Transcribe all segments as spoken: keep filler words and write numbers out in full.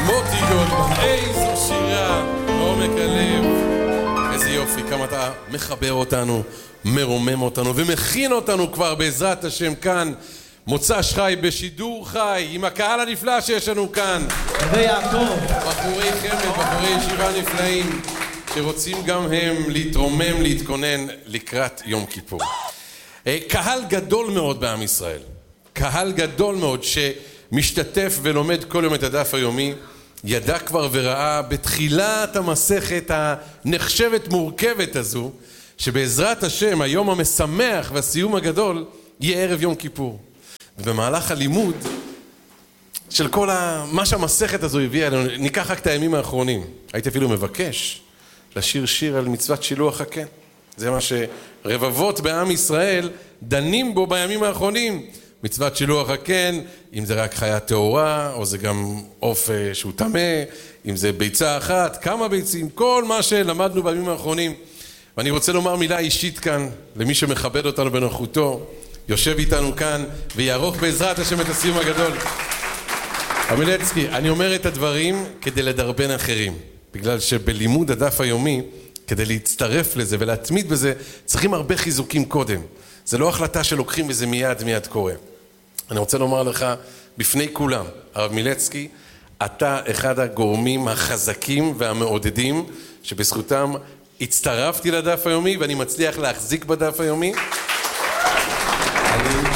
מוטי גולדמן, איזו שירה, עומק הלב. איזה יופי, כמה אתה מחבר אותנו, מרומם אותנו ומכין אותנו כבר בעזרת השם כאן. מוצ"ש חי בשידור חי עם הקהל הנפלא שיש לנו כאן. ויעקב. בחורי חמד, בחורי ישיבה נפלאים, שרוצים גם הם להתרומם, להתכונן לקראת יום כיפור. קהל גדול מאוד בעם ישראל. קהל גדול מאוד שמשתתף ולומד כל יום את הדף היומי, ידע כבר וראה בתחילת המסכת הנחשבת מורכבת הזו, שבעזרת השם היום המשמח והסיום הגדול יהיה ערב יום כיפור. ובמהלך הלימוד של כל ה... מה שהמסכת הזו הביאה לנו, ניקח רק את הימים האחרונים. הייתי אפילו מבקש לשיר שיר על מצוות שילוח הקן. זה מה שרבבות בעם ישראל דנים בו בימים האחרונים. מצוות שילוח הקן, אם זה רק חיה טהורה, או זה גם עוף שהוא טמא, אם זה ביצה אחת, כמה ביצים, כל מה שלמדנו בימים האחרונים. ואני רוצה לומר מילה אישית כאן, למי שמכבד אותנו בנוכחותו, יושב איתנו כאן, ויערוך בעזרת השם את הסיום הגדול. המילצקי, אני אומר את הדברים כדי לדרבן אחרים, בגלל שבלימוד הדף היומי, כדי להצטרף לזה ולהתמיד בזה, צריכים הרבה חיזוקים קודם. זה לא החלטה שלוקחים וזה מיד מיד קורה. אני רוצה לומר לך, בפני כולם, הרב מילצקי, אתה אחד הגורמים החזקים והמעודדים, שבזכותם הצטרפתי לדף היומי, ואני מצליח להחזיק בדף היומי. אני...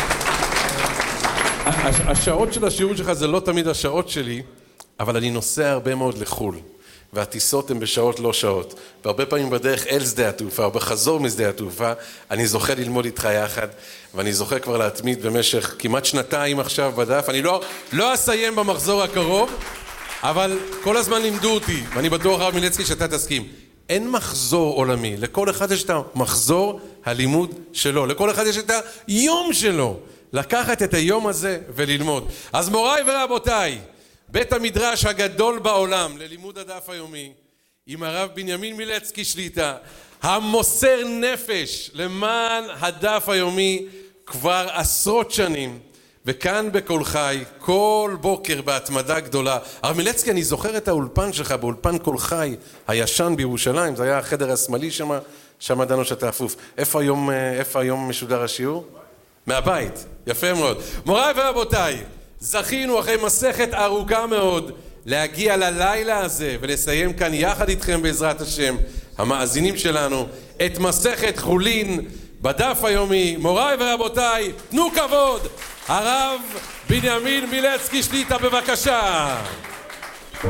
השעות של השיעור שלך זה לא תמיד השעות שלי, אבל אני נוסע הרבה מאוד לחול. והטיסות הן בשעות לא שעות, והרבה פעמים בדרך אל שדה התעופה או בחזור משדה התעופה אני זוכה ללמוד איתך יחד, ואני זוכה כבר להתמיד במשך כמעט שנתיים עכשיו בדף. אני לא, לא אסיים במחזור הקרוב, אבל כל הזמן לימדו אותי, ואני בטוח הרב מילצקי שאתה תסכים, אין מחזור עולמי, לכל אחד יש את המחזור הלימוד שלו, לכל אחד יש את היום שלו, לקחת את היום הזה וללמוד. אז מוריי ורבותיי, בית המדרש הגדול בעולם ללימוד הדף היומי, עם הרב בנימין מילצקי שליטה, המוסר נפש למען הדף היומי כבר עשרות שנים, וכאן בכל חי, כל בוקר בהתמדה גדולה. הרב מילצקי, אני זוכר את האולפן שלך, באולפן כל חי, הישן בירושלים, זה היה החדר השמאלי שם, שם דנו שאתה אפוף. איפה היום, איפה היום משודר השיעור? מהבית, יפה מאוד. מוריי ורבותיי, זכינו אחרי מסכת ארוכה מאוד להגיע ללילה הזה ולסיים כאן יחד איתכם בעזרת השם, המאזינים שלנו, את מסכת חולין בדף היומי. מוריי ורבותיי, תנו כבוד, הרב בנימין מילצקי שליטה, בבקשה.